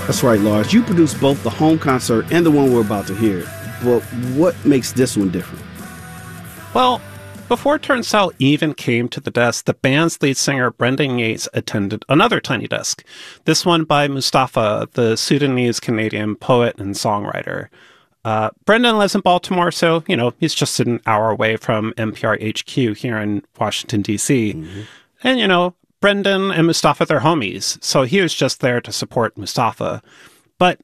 That's right, Lars. You produced both the home concert and the one we're about to hear. But what makes this one different? Well, before Turnstile even came to the desk, the band's lead singer Brendan Yates attended another Tiny Desk. This one by Mustafa, the Sudanese-Canadian poet and songwriter. Brendan lives in Baltimore, so, he's just an hour away from NPR HQ here in Washington, D.C. Mm-hmm. And, Brendan and Mustafa, they're homies, so he was just there to support Mustafa. But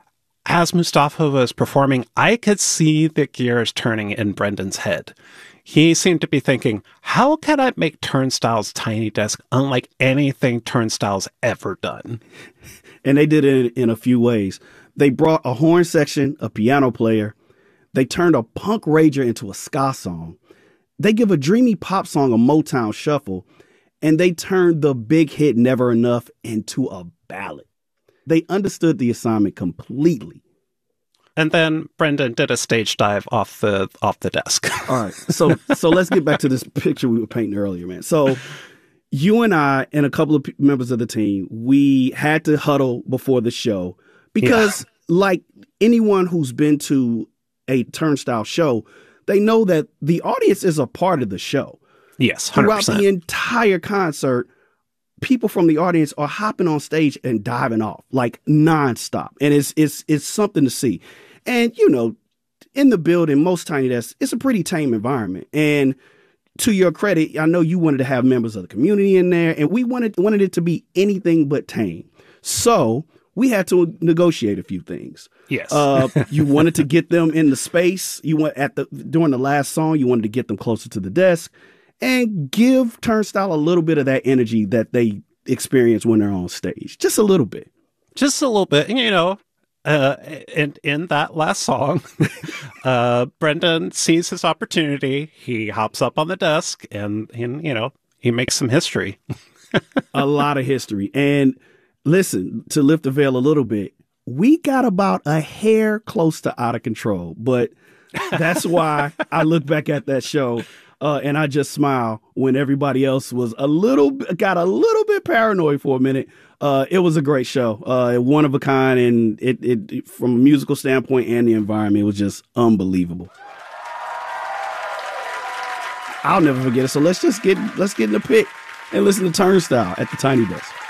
as Mustafa was performing, I could see the gears turning in Brendan's head. He seemed to be thinking, how can I make Turnstile's Tiny Desk unlike anything Turnstile's ever done? And they did it in a few ways. They brought a horn section, a piano player. They turned a punk rager into a ska song. They give a dreamy pop song a Motown shuffle. And they turned the big hit Never Enough into a ballad. They understood the assignment completely. And then Brendan did a stage dive off the desk. All right. So let's get back to this picture we were painting earlier, man. So you and I and a couple of members of the team, we had to huddle before the show because like anyone who's been to a Turnstile show, they know that the audience is a part of the show. Yes, 100%. Throughout the entire concert, people from the audience are hopping on stage and diving off like nonstop. And it's something to see. And, in the building, most Tiny Desks, it's a pretty tame environment. And to your credit, I know you wanted to have members of the community in there, and we wanted it to be anything but tame. So we had to negotiate a few things. Yes. You wanted to get them in the space. During the last song, you wanted to get them closer to the desk and give Turnstile a little bit of that energy that they experience when they're on stage. Just a little bit. Just a little bit. And in that last song, Brendan sees his opportunity. He hops up on the desk and he makes some history. A lot of history. And listen, to lift the veil a little bit, we got about a hair close to out of control. But that's why I look back at that show and I just smile when everybody else was got a little bit paranoid for a minute. It was a great show, one of a kind, and it from a musical standpoint and the environment, it was just unbelievable. I'll never forget it. So let's get in the pit and listen to Turnstile at the Tiny Desk.